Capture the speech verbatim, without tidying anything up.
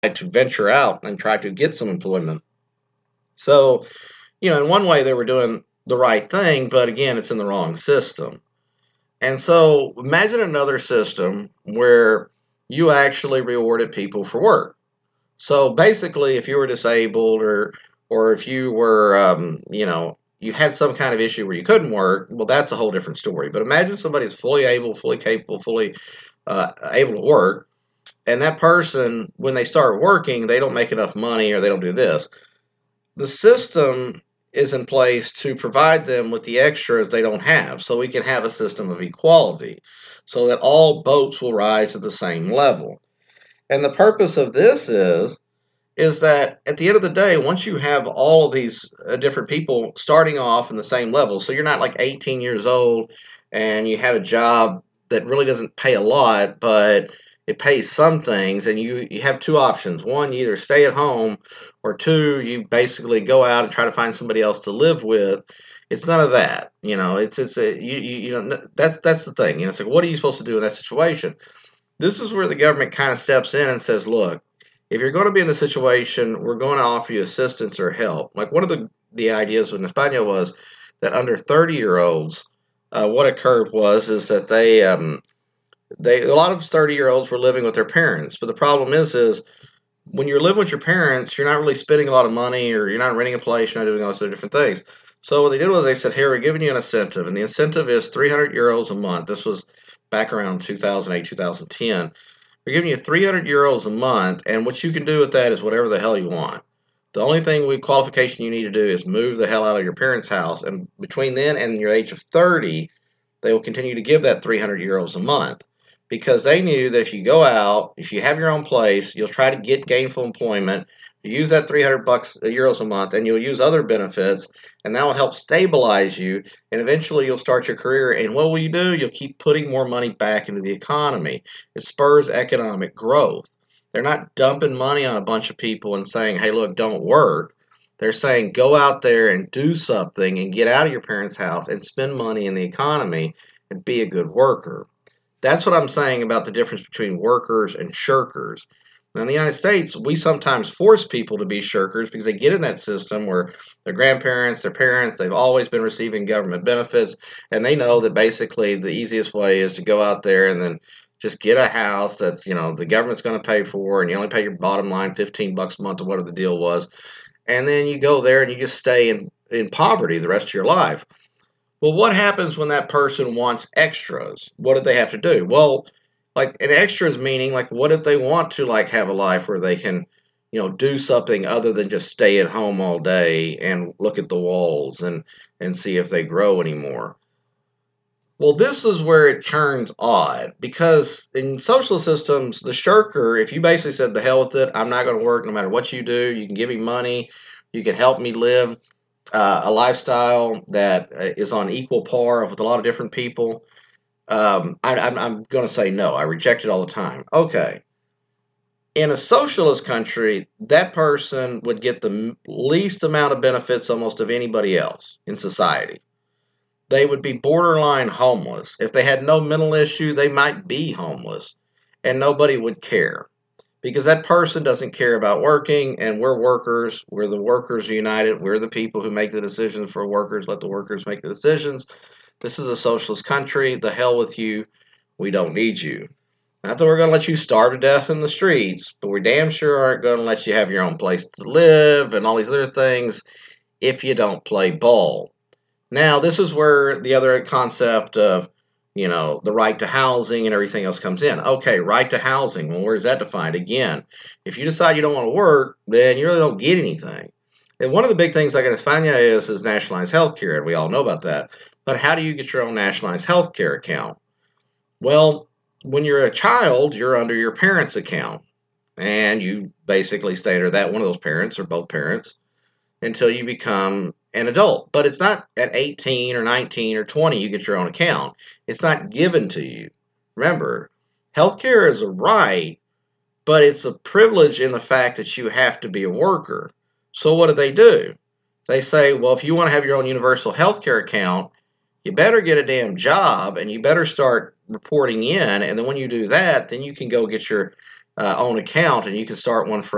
to venture out and try to get some employment. So, you know, in one way they were doing the right thing, but again, it's in the wrong system. And so imagine another system where you actually rewarded people for work. So basically, if you were disabled or or if you were, um, you know, you had some kind of issue where you couldn't work, well, that's a whole different story. But imagine somebody's fully able, fully capable, fully uh, able to work, and that person, when they start working, they don't make enough money or they don't do this. The system is in place to provide them with the extras they don't have, so we can have a system of equality, so that all boats will rise at the same level. And the purpose of this is is that at the end of the day, once you have all of these uh, different people starting off in the same level, so you're not like eighteen years old and you have a job that really doesn't pay a lot, but it pays some things, and you, you have two options. One, you either stay at home, or two, you basically go out and try to find somebody else to live with. It's none of that, you know. It's it's a, you, you you know that's that's the thing. You know, it's like, what are you supposed to do in that situation? This is where the government kind of steps in and says, look, if you're going to be in the situation, we're going to offer you assistance or help. Like one of the, the ideas in España was that under thirty year olds, uh, what occurred was is that they um, they a lot of thirty year olds were living with their parents. But the problem is is when you're living with your parents, you're not really spending a lot of money, or you're not renting a place, you're not doing all those other different things. So what they did was they said, here, we're giving you an incentive, and the incentive is three hundred euros a month. This was back around two thousand eight, two thousand ten. We're giving you three hundred euros a month, and what you can do with that is whatever the hell you want. The only thing we qualification you need to do is move the hell out of your parents' house, and between then and your age of thirty, they will continue to give that three hundred euros a month, because they knew that if you go out, if you have your own place, you'll try to get gainful employment, you use that three hundred bucks euros a month, and you'll use other benefits, and that will help stabilize you, and eventually you'll start your career. And what will you do? You'll keep putting more money back into the economy. It spurs economic growth. They're not dumping money on a bunch of people and saying, hey, look, don't work. They're saying, go out there and do something and get out of your parents' house and spend money in the economy and be a good worker. That's what I'm saying about the difference between workers and shirkers. Now, in the United States, we sometimes force people to be shirkers because they get in that system where their grandparents, their parents, they've always been receiving government benefits, and they know that basically the easiest way is to go out there and then just get a house that's, you know, the government's going to pay for, and you only pay your bottom line fifteen bucks a month or whatever the deal was, and then you go there and you just stay in, in poverty the rest of your life. Well, what happens when that person wants extras? What do they have to do? Well, like an extras meaning, like, what if they want to like have a life where they can, you know, do something other than just stay at home all day and look at the walls and and see if they grow anymore? Well, this is where it turns odd, because in social systems, the shirker, if you basically said, the hell with it, I'm not going to work no matter what you do, you can give me money, you can help me live uh, a lifestyle that uh, is on equal par with a lot of different people, um, I, I'm, I'm going to say no. I reject it all the time. Okay. In a socialist country, that person would get the least amount of benefits almost of anybody else in society. They would be borderline homeless. If they had no mental issue, they might be homeless, and nobody would care, because that person doesn't care about working, and we're workers. We're the workers united. We're the people who make the decisions for workers. Let the workers make the decisions. This is a socialist country. The hell with you. We don't need you. Not that we're going to let you starve to death in the streets, but we damn sure aren't going to let you have your own place to live and all these other things if you don't play ball. Now, this is where the other concept of, you know, the right to housing and everything else comes in. Okay, right to housing. Well, where is that defined? Again, if you decide you don't want to work, then you really don't get anything. And one of the big things like in España is, is nationalized health care, and we all know about that. But how do you get your own nationalized health care account? Well, when you're a child, you're under your parents' account, and you basically stay under that, one of those parents or both parents, until you become an adult. But it's not at eighteen or nineteen or twenty you get your own account. It's not given to you. Remember, healthcare is a right, but it's a privilege in the fact that you have to be a worker. So what do they do? They say, well, if you want to have your own universal healthcare account, you better get a damn job, and you better start reporting in. And then when you do that, then you can go get your uh, own account, and you can start one for